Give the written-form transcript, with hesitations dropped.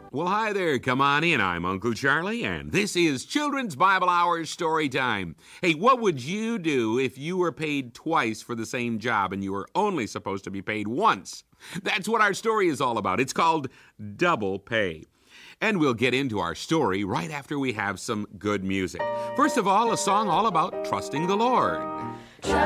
Well, hi there. Come on in. I'm Uncle Charlie, and this is Children's Bible Hour Story Time. Hey, what would you do if you were paid twice for the same job and you were only supposed to be paid once? That's what our story is all about. It's called Double Pay. And we'll get into our story right after we have some good music. First of all, a song all about trusting the Lord.